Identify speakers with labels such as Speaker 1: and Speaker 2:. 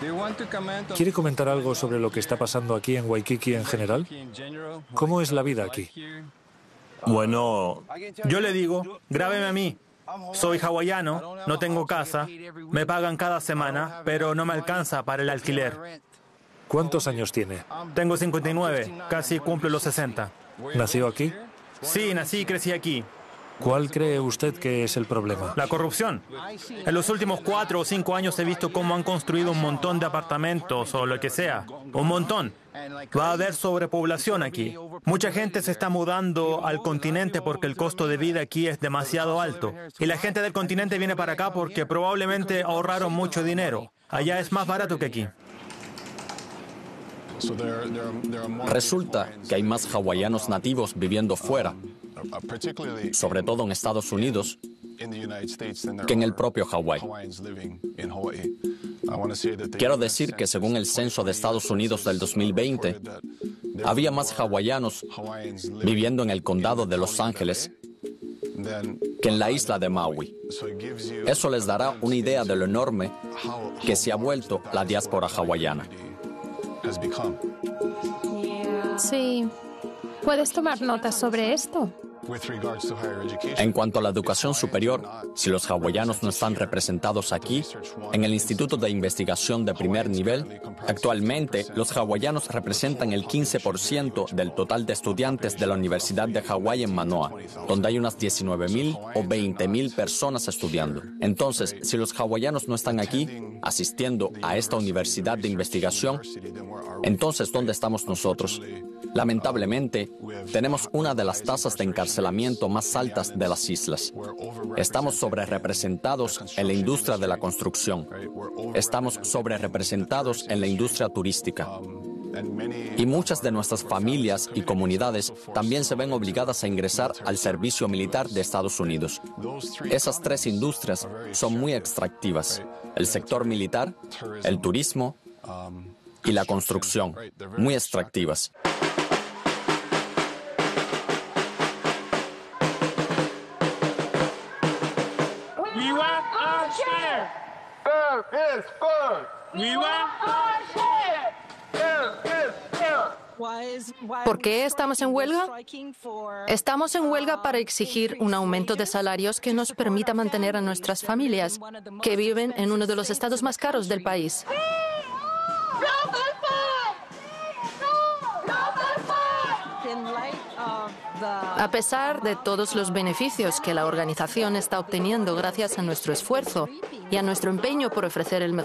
Speaker 1: ¿Quiere comentar algo sobre lo que está pasando aquí en Waikiki en general? ¿Cómo es la vida aquí?
Speaker 2: Bueno, yo le digo, grábeme a mí. Soy hawaiano, no tengo casa, me pagan cada semana, pero no me alcanza para el alquiler.
Speaker 1: ¿Cuántos años tiene?
Speaker 2: Tengo 59, casi cumplo los 60.
Speaker 1: ¿Nació aquí?
Speaker 2: Sí, nací y crecí aquí.
Speaker 1: ¿Cuál cree usted que es el problema?
Speaker 2: La corrupción. En los últimos 4 o 5 años he visto cómo han construido un montón de apartamentos o lo que sea. Un montón. Va a haber sobrepoblación aquí. Mucha gente se está mudando al continente porque el costo de vida aquí es demasiado alto. Y la gente del continente viene para acá porque probablemente ahorraron mucho dinero. Allá es más barato que aquí.
Speaker 3: Resulta que hay más hawaianos nativos viviendo fuera, sobre todo en Estados Unidos, que en el propio Hawái. Quiero decir que según el censo de Estados Unidos del 2020, había más hawaianos viviendo en el condado de Los Ángeles que en la isla de Maui. Eso les dará una idea de lo enorme que se ha vuelto la diáspora hawaiana.
Speaker 4: Sí. ¿Puedes tomar notas sobre esto?
Speaker 3: En cuanto a la educación superior, si los hawaianos no están representados aquí, en el Instituto de Investigación de Primer Nivel, actualmente los hawaianos representan el 15% del total de estudiantes de la Universidad de Hawái en Manoa, donde hay unas 19,000 o 20,000 personas estudiando. Entonces, si los hawaianos no están aquí, asistiendo a esta universidad de investigación, entonces, ¿dónde estamos nosotros? Lamentablemente, tenemos una de las tasas de encarcelamiento más altas de las islas. Estamos sobrerepresentados en la industria de la construcción. Estamos sobrerepresentados en la industria turística. Y muchas de nuestras familias y comunidades también se ven obligadas a ingresar al servicio militar de Estados Unidos. Esas 3 industrias son muy extractivas: el sector militar, el turismo y la construcción, muy extractivas.
Speaker 4: ¿Por qué estamos en huelga? Estamos en huelga para exigir un aumento de salarios que nos permita mantener a nuestras familias, que viven en uno de los estados más caros del país. A pesar de todos los beneficios que la organización está obteniendo gracias a nuestro esfuerzo y a nuestro empeño por ofrecer el mejor